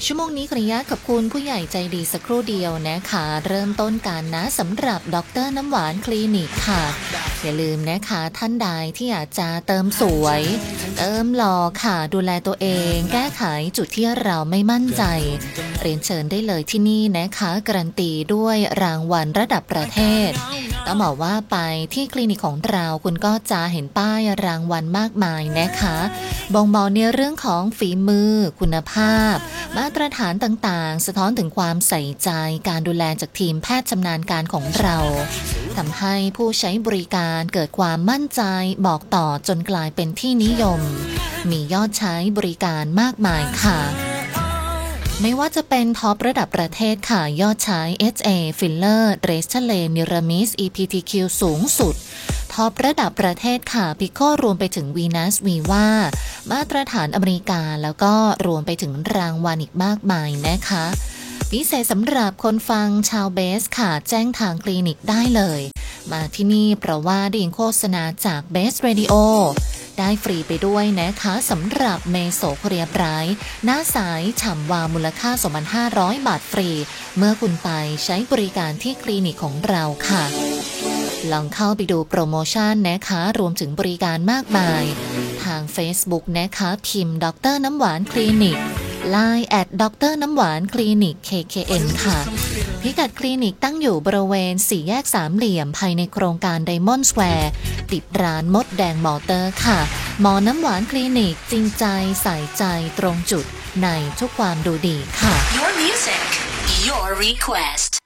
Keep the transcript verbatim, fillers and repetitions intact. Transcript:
ชั่วโมงนี้ขออนุญาตขอบคุณผู้ใหญ่ใจดีสักครู่เดียวนะคะเริ่มต้นกันนะสำหรับดรน้ำหวานคลินิกค่ะอย่าลืมนะคะท่านใดที่อยากจะเติมสวยเติมหล่อค่ะดูแลตัวเองแก้ไขจุดที่เราไม่มั่นใจเรียนเชิญได้เลยที่นี่นะคะการันตีด้วยรางวัลระดับประเทศต้องบอกว่าไปที่คลินิกของเราคุณก็จะเห็นป้ายรางวัลมากมายนะคะบ่งบอกในเรื่องของฝีมือคุณภาพมาตรฐานต่างๆสะท้อนถึงความใส่ใจการดูแลจากทีมแพทย์ชำนาญการของเราทำให้ผู้ใช้บริการเกิดความมั่นใจบอกต่อจนกลายเป็นที่นิยมมียอดใช้บริการมากมายค่ะไม่ว่าจะเป็นท็อประดับประเทศค่ะยอดใช้ เอช เอ Filler Dressler Miramis อี พี ที คิว สูงสุดท็อประดับประเทศค่ะ Pico รวมไปถึง Venus Viva มาตรฐานอเมริกาแล้วก็รวมไปถึงรางวัลอีกมากมายนะคะพิเศษสำหรับคนฟังชาวเบสค่ะแจ้งทางคลินิกได้เลยมาที่นี่เพราะว่าได้ยินโฆษณาจาก Best Radio ได้ฟรีไปด้วยนะคะสำหรับเมโซโคเรียไบรท์หน้าสายฉ่ำวาวมูลค่า สองพันห้าร้อย บาทฟรีเมื่อคุณไปใช้บริการที่คลินิกของเราค่ะลองเข้าไปดูโปรโมชั่นนะคะรวมถึงบริการมากมายทาง Facebook นะคะพิมพ์ดรน้ำหวานคลินิก ไลน์ แอท ดรน้ำหวานคลินิก เค เค เอ็น ค่ะพิกัดคลินิกตั้งอยู่บริเวณสี่แยกสามเหลี่ยมภายในโครงการไดมอนด์สแควร์ติดร้านมดแดงมอเตอร์ค่ะหมอน้ำหวานคลินิกจริงใจใส่ใจตรงจุดในทุกความดูดีค่ะ Your music, your request